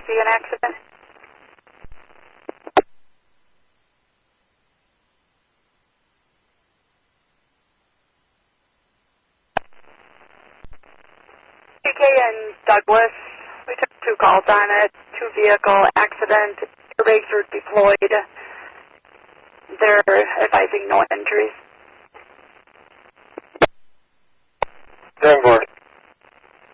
see an accident? PK and Douglas, we took 2 calls on it, 2-vehicle accident, airbags were deployed. They're advising no injuries. 10-4.